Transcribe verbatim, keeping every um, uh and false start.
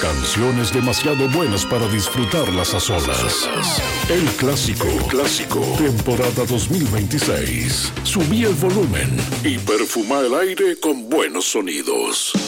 Canciones demasiado buenas para disfrutarlas a solas. El Clásico. El Clásico. Temporada dos mil veintiséis. Subí el volumen y perfuma el aire con buenos sonidos.